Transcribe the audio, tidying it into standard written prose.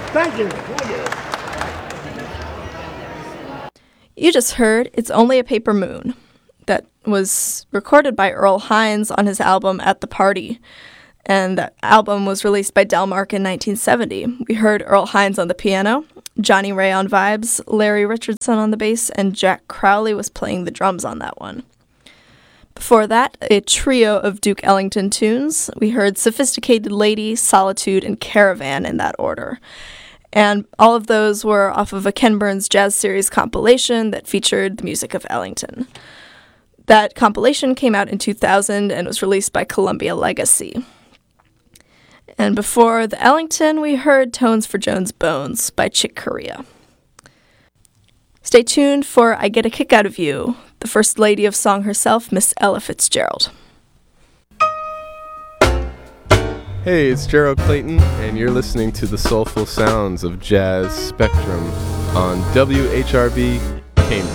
Thank you. Oh, yeah. You just heard It's Only a Paper Moon. That was recorded by Earl Hines on his album At the Party. And that album was released by Delmark in 1970. We heard Earl Hines on the piano, Johnny Ray on vibes, Larry Richardson on the bass, and Jack Crowley was playing the drums on that one. Before that, a trio of Duke Ellington tunes. We heard Sophisticated Lady, Solitude, and Caravan in that order. And all of those were off of a Ken Burns Jazz Series compilation that featured the music of Ellington. That compilation came out in 2000 and was released by Columbia Legacy. And before the Ellington, we heard Tones for Jones Bones by Chick Corea. Stay tuned for I Get a Kick Out of You, the First Lady of Song herself, Miss Ella Fitzgerald. Hey, it's Gerald Clayton, and you're listening to the soulful sounds of Jazz Spectrum on WHRB Cambridge.